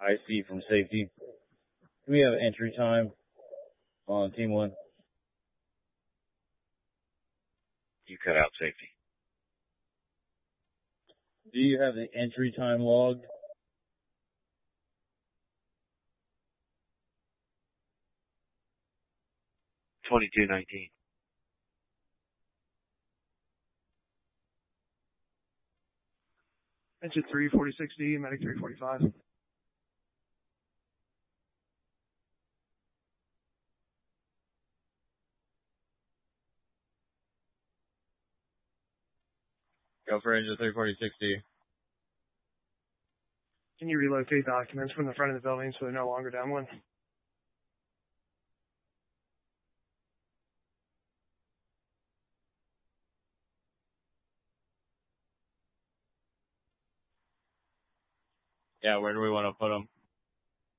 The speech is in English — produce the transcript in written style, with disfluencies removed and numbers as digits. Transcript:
IC from safety. Do we have entry time on team 1? You cut out safety. Do you have the entry time logged? $22.19. Engine 346D, medic 345. Go for engine 346D. Can you relocate documents from the front of the building so they're no longer down one? Yeah, where do we want to put them?